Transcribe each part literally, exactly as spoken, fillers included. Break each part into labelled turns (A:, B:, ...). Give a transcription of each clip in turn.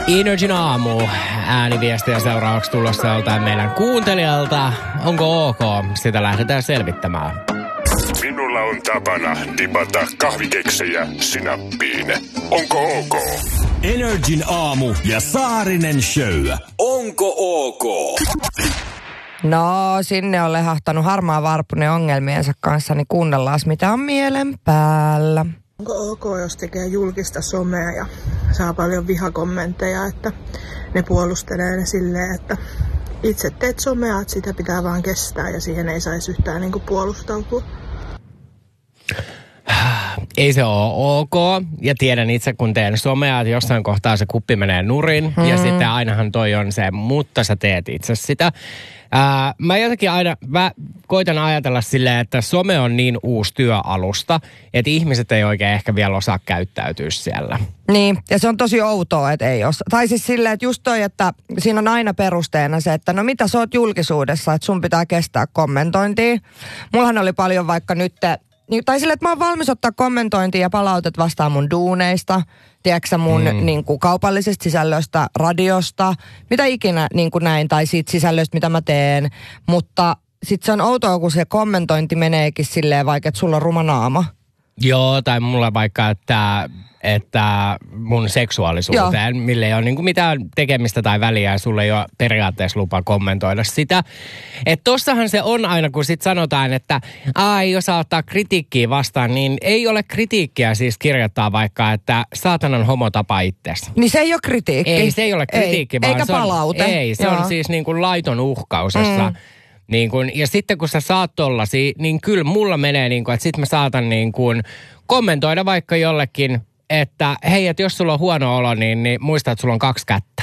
A: Energin aamu. Ääniviestiä seuraavaksi tulossa joltain meidän kuuntelijalta. Onko ok? Sitä lähdetään selvittämään.
B: Minulla on tapana dipata kahvikeksejä sinappiin. Onko ok?
C: Energin aamu ja Saarinen show. Onko ok?
D: No, sinne on lehahtanut harmaa varpunen ongelmiensa kanssa, niin kuunnellaan mitä on mielen päällä.
E: Onko ok, jos tekee julkista somea ja saa paljon vihakommentteja, että ne puolustelee ne silleen, että itse teet somea, että sitä pitää vaan kestää ja siihen ei saisi yhtään niin kuin puolustautua?
A: Ei se ole ok. Ja tiedän itse, kun teen somea, että jossain kohtaa se kuppi menee nurin. Mm. Ja sitten ainahan toi on se, mutta sä teet itse sitä. Ää, mä jotenkin aina mä koitan ajatella silleen, että some on niin uusi työalusta, että ihmiset ei oikein ehkä vielä osaa käyttäytyä siellä.
D: Niin, ja se on tosi outoa, että ei osaa. Tai siis silleen, että just toi, että siinä on aina perusteena se, että no mitä sä oot julkisuudessa, että sun pitää kestää kommentointia. Mullahan oli paljon vaikka nyt... Tai silleen, että mä oon valmis ottaa kommentointia ja palautet vastaan mun duuneista, tiedätkö mun mm. niin kuin kaupallisesta sisällöstä, radiosta, mitä ikinä niin kuin näin, tai siitä sisällöstä, mitä mä teen. Mutta sit se on outoa, kun se kommentointi meneekin silleen vaikka, että sulla on ruma naama.
A: Joo, tai mulla vaikka, että, että mun seksuaalisuuteen, Joo. millä ei ole niin kuin mitään tekemistä tai väliä, ja sulla ei ole periaatteessa lupa kommentoida sitä. Että tossahan se on aina, kun sit sanotaan, että ai, jos ottaa kritiikkiä vastaan, niin ei ole kritiikkiä siis kirjoittaa vaikka, että saatanan homo tapa itsesi.
D: Niin se ei ole kritiikki.
A: Ei, se ei ole kritiikki,
D: ei,
A: vaan
D: eikä
A: se on,
D: palaute.
A: Ei, se Joo. on siis niin kuin laiton uhkaus, jossa... Mm. Niin kun, ja sitten kun sä saat tollasi, niin kyllä mulla menee niin kuin, että sit mä saatan niin kuin kommentoida vaikka jollekin, että hei, että jos sulla on huono olo, niin, niin muista, että sulla on kaksi kättä.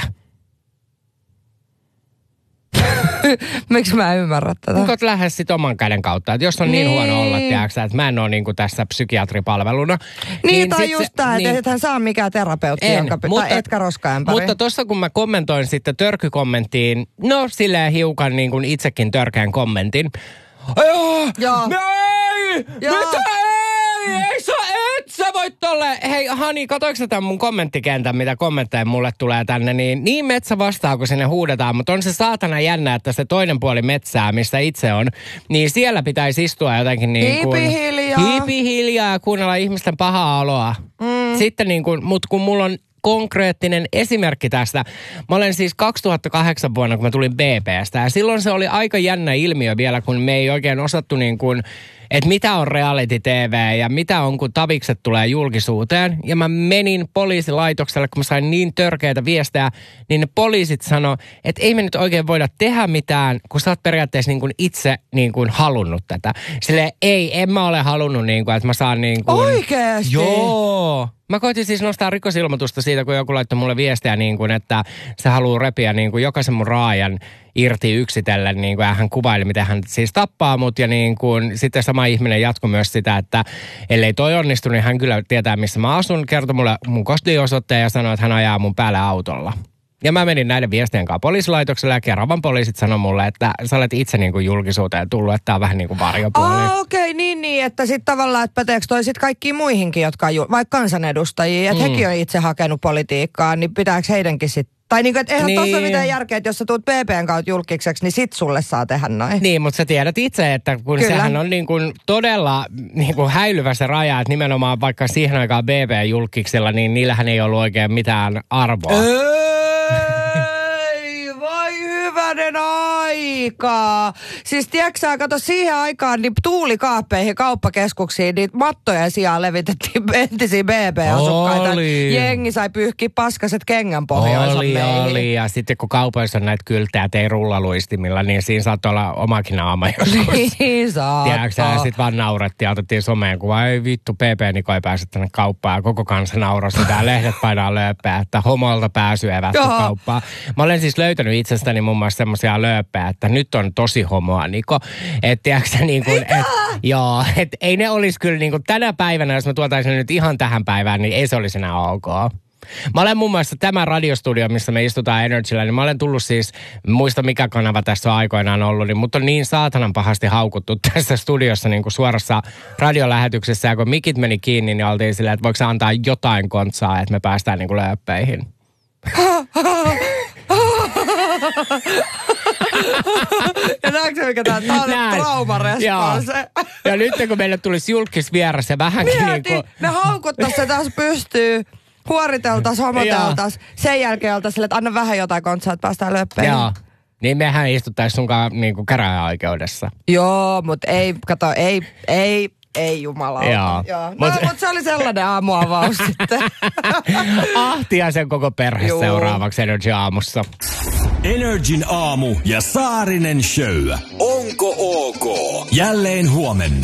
D: Miksi mä en ymmärrä tätä?
A: Niin kun lähde sit oman käden kautta. Että jos on niin, niin huono olla, tiedätkö, että mä en ole niin kuin tässä psykiatripalveluna.
D: Niin, niin tai just tämä, niin, että ethän saa mikään terapeutti,
A: en,
D: jonka pitää, etkä roskaämpäri.
A: Mutta tuossa kun mä kommentoin sitten törkykommenttiin, no silleen hiukan niin kuin itsekin törkeän kommentin. Joo,
D: Joo.
A: Ei,
D: Joo.
A: mitä ei, ei sä, et sä voit tolle. Hei Hani, katoiko sä tämän mun kommenttikentän, mitä kommentteja mulle tulee tänne, niin niin metsä vastaa, kun sinne huudetaan, mutta on se saatana jännä, että se toinen puoli metsää, missä itse on, niin siellä pitäisi istua jotenkin niin kuin...
D: Hiipi hiljaa.
A: Hiipi hiljaa ja kuunnella ihmisten pahaa oloa. Mm. Sitten niin kuin, mut kun mulla on konkreettinen esimerkki tästä. Mä olen siis kaksituhattakahdeksan vuonna, kun mä tulin B B:stä. Ja silloin se oli aika jännä ilmiö vielä, kun me ei oikein osattu niin kuin, että mitä on reality T V ja mitä on, kun tavikset tulee julkisuuteen. Ja mä menin poliisilaitokselle, kun mä sain niin törkeitä viestejä, niin ne poliisit sanoi, että ei me nyt oikein voida tehdä mitään, kun sä oot periaatteessa niin kuin itse niin kuin halunnut tätä. Silleen, ei, en mä ole halunnut, niin kuin, että mä saan niin kuin...
D: Oikeesti?
A: Joo. Mä koitin siis nostaa rikosilmoitusta siitä, kun joku laittoi mulle viestiä, niin kuin, että se haluaa repiä niin kuin jokaisen mun raajan irti yksitellen. Niin kuin, ja hän kuvaili, miten hän siis tappaa mut. Ja niin kuin, sitten sama ihminen jatkoi myös sitä, että ellei toi onnistu, niin hän kyllä tietää, missä mä asun. Kertoi mulle mun kotiosoitteen ja sanoi, että hän ajaa mun päälle autolla. Ja mä menin näiden viestien kanssa poliisilaitokselle ja Keravan poliisit sanoi mulle, että sä olet itse niin kuin julkisuuteen tullut, että tää on vähän niin kuin varjopuoli.
D: Ah, okei, okay, niin niin, että sitten tavallaan, että päteekö toi sit kaikkiin muihinkin, jotka on ju- vaikka kansanedustajia, että mm. hekin on itse hakenut politiikkaa, niin pitääkö heidänkin sitten? Tai niin kuin, että eihän niin. Tuossa mitään järkeä, että jos sä tuut B B:n kautta julkiseksi, niin sit sulle saa tehdä noin.
A: Niin, mutta sä tiedät itse, että kun Kyllä. sehän on niin kuin todella niin kuin häilyvä se raja, että nimenomaan vaikka siihen aikaan B B-julkiksella, niin niillähän ei ollut oikein mitään arvoa.
D: Ei, vai hyvänen aika. Siis tiedätkö sä, kato siihen aikaan, niin tuulikaappeihin, kauppakeskuksiin, niitä mattoja sijaan levitettiin entisiä B B-asukkaita.
A: Oli.
D: Jengi sai pyyhkiä paskaset kengänpohjoissa
A: Oli,
D: meihin.
A: oli. Ja sitten kun kaupoissa on näitä kylttejä, että ei rullaluistimilla, niin siinä saattoi olla omakin naama joskus.
D: Niin saattaa.
A: Tiedätkö ja sitten vaan naurettiin ja otettiin someen kuva. Ei vittu, P P-Niko ei pääse tänne kauppaan. Ja koko kansa nauroi sitä. Lehdet painaa lööppää, että homolta pääsy evätty kauppaan. Mä olen siis löytänyt itsestäni muun muassa semmoisia lööppää, että nyt on tosi homoa, Niko. Että tiedätkö niin kuin, et, joo, että ei ne olisi kyllä niin kuin tänä päivänä, jos mä tuotaisin nyt ihan tähän päivään, niin ei se olisi enää ok. Mä olen muun muassa tämä radiostudio, missä me istutaan Energyllä, niin mä olen tullut siis, muista mikä kanava tässä on aikoinaan ollut, niin mut on niin saatanan pahasti haukuttu tässä studiossa niin kuin suorassa radiolähetyksessä, ja kun mikit meni kiinni, niin oltiin silleen, että voiko se antaa jotain kontsaa, että me päästään niin kuin lööppeihin.
D: Ja näetkö mikä tää, tää on traumarespons.
A: Ja nyt kun meille tulisi julkisvieras ja vähänkin
D: Mieti,
A: niin kuin...
D: ne haukuttais se taas pystyy, huoriteltais, homoteltais, sen jälkeen oltais sille, että anna vähän jotain kontsaa, että päästään löppeihin.
A: Joo. Niin mehän istuttais sunkaan niinku käräjäoikeudessa.
D: Joo, mut ei, kato, ei, ei, ei jumalauta.
A: Joo.
D: Joo. No,
A: Mut...
D: mut se oli sellainen aamuavaus sitten.
A: Ahtia sen koko perhe
D: Juu.
A: seuraavaksi Energy aamussa.
C: Energin aamu ja Saarinen show. Onko ok? Jälleen huomenna.